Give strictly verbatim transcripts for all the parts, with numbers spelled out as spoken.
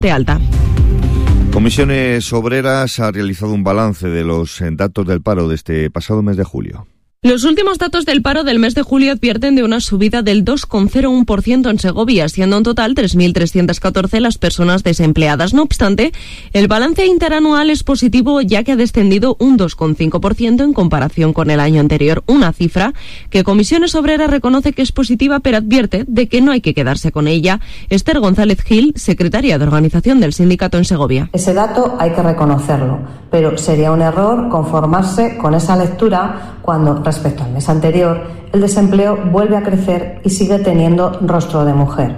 de alta. Comisiones Obreras ha realizado un balance de los datos del paro de este pasado mes de julio. Los últimos datos del paro del mes de julio advierten de una subida del dos coma cero uno por ciento en Segovia, siendo en total tres mil trescientas catorce las personas desempleadas. No obstante, el balance interanual es positivo, ya que ha descendido un dos coma cinco por ciento en comparación con el año anterior, una cifra que Comisiones Obreras reconoce que es positiva, pero advierte de que no hay que quedarse con ella. Esther González Gil, secretaria de organización del sindicato en Segovia. Ese dato hay que reconocerlo, pero sería un error conformarse con esa lectura cuando, respecto al mes anterior, el desempleo vuelve a crecer y sigue teniendo rostro de mujer.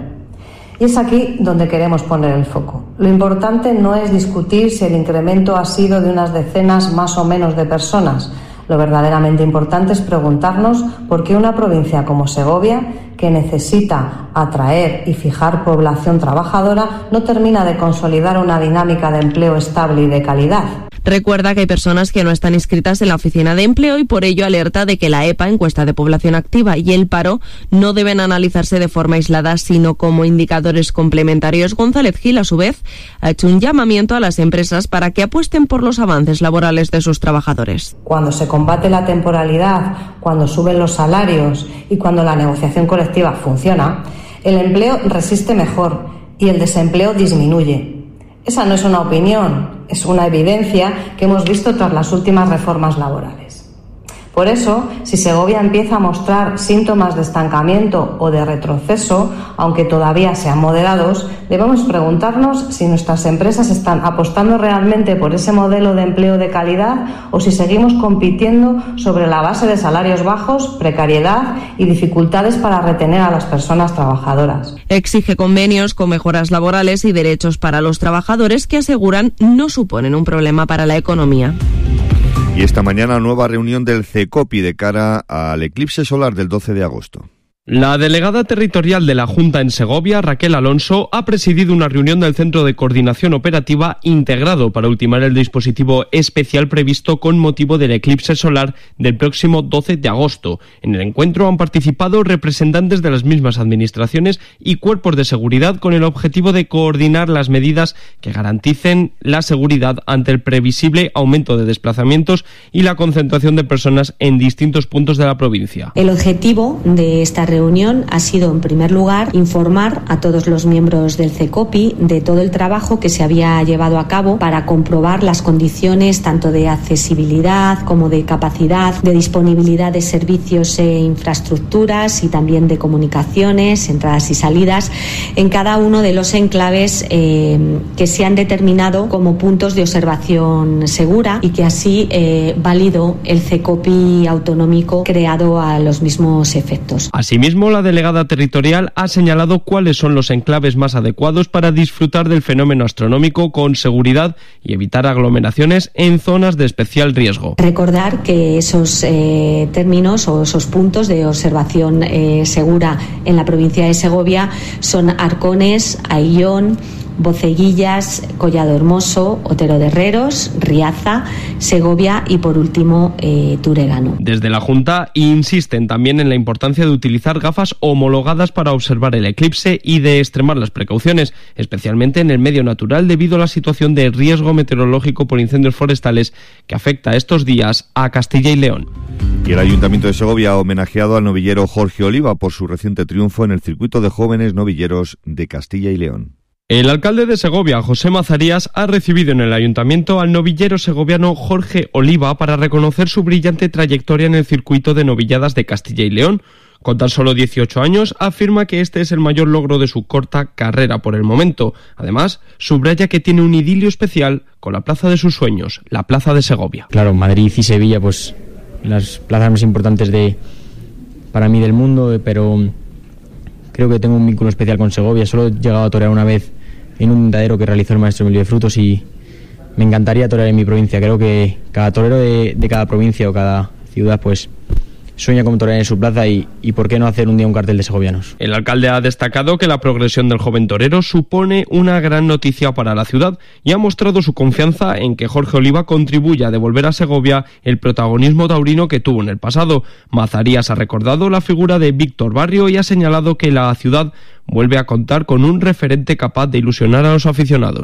Y es aquí donde queremos poner el foco. Lo importante no es discutir si el incremento ha sido de unas decenas más o menos de personas. Lo verdaderamente importante es preguntarnos por qué una provincia como Segovia, que necesita atraer y fijar población trabajadora, no termina de consolidar una dinámica de empleo estable y de calidad. Recuerda que hay personas que no están inscritas en la oficina de empleo y por ello alerta de que la E P A, encuesta de población activa, y el paro no deben analizarse de forma aislada, sino como indicadores complementarios. González Gil, a su vez, ha hecho un llamamiento a las empresas para que apuesten por los avances laborales de sus trabajadores. Cuando se combate la temporalidad, cuando suben los salarios y cuando la negociación colectiva funciona, el empleo resiste mejor y el desempleo disminuye. Esa no es una opinión, es una evidencia que hemos visto tras las últimas reformas laborales. Por eso, si Segovia empieza a mostrar síntomas de estancamiento o de retroceso, aunque todavía sean moderados, debemos preguntarnos si nuestras empresas están apostando realmente por ese modelo de empleo de calidad o si seguimos compitiendo sobre la base de salarios bajos, precariedad y dificultades para retener a las personas trabajadoras. Exige convenios con mejoras laborales y derechos para los trabajadores que aseguran no suponen un problema para la economía. Y esta mañana nueva reunión del CECOPI de cara al eclipse solar del doce de agosto. La delegada territorial de la Junta en Segovia, Raquel Alonso, ha presidido una reunión del Centro de Coordinación Operativa integrado para ultimar el dispositivo especial previsto con motivo del eclipse solar del próximo doce de agosto. En el encuentro han participado representantes de las mismas administraciones y cuerpos de seguridad con el objetivo de coordinar las medidas que garanticen la seguridad ante el previsible aumento de desplazamientos y la concentración de personas en distintos puntos de la provincia. El objetivo de esta reunión ha sido, en primer lugar, informar a todos los miembros del CECOPI de todo el trabajo que se había llevado a cabo para comprobar las condiciones tanto de accesibilidad como de capacidad, de disponibilidad de servicios e infraestructuras y también de comunicaciones, entradas y salidas en cada uno de los enclaves eh, que se han determinado como puntos de observación segura y que así eh, validó el CECOPI autonómico creado a los mismos efectos. Asimismo, la delegada territorial ha señalado cuáles son los enclaves más adecuados para disfrutar del fenómeno astronómico con seguridad y evitar aglomeraciones en zonas de especial riesgo. Recordar que esos eh, términos o esos puntos de observación eh, segura en la provincia de Segovia son Arcones, Ayllón, Boceguillas, Collado Hermoso, Otero de Herreros, Riaza, Segovia y por último eh, Turegano. Desde la Junta insisten también en la importancia de utilizar gafas homologadas para observar el eclipse y de extremar las precauciones, especialmente en el medio natural debido a la situación de riesgo meteorológico por incendios forestales que afecta estos días a Castilla y León. Y el Ayuntamiento de Segovia ha homenajeado al novillero Jorge Oliva por su reciente triunfo en el circuito de jóvenes novilleros de Castilla y León. El alcalde de Segovia, José Mazarías, ha recibido en el ayuntamiento al novillero segoviano Jorge Oliva para reconocer su brillante trayectoria en el circuito de novilladas de Castilla y León. Con tan solo dieciocho años, afirma que este es el mayor logro de su corta carrera por el momento. Además, subraya que tiene un idilio especial con la plaza de sus sueños, la plaza de Segovia. Claro, Madrid y Sevilla, pues las plazas más importantes de para mí del mundo, pero creo que tengo un vínculo especial con Segovia. Solo he llegado a torear una vez en un dadero que realizó el maestro Emilio de Frutos y me encantaría torear en mi provincia. Creo que cada torero de, de cada provincia o cada ciudad pues sueña con torear en su plaza y, y por qué no hacer un día un cartel de segovianos. El alcalde ha destacado que la progresión del joven torero supone una gran noticia para la ciudad y ha mostrado su confianza en que Jorge Oliva contribuya a devolver a Segovia el protagonismo taurino que tuvo en el pasado. Mazarías ha recordado la figura de Víctor Barrio y ha señalado que la ciudad vuelve a contar con un referente capaz de ilusionar a los aficionados.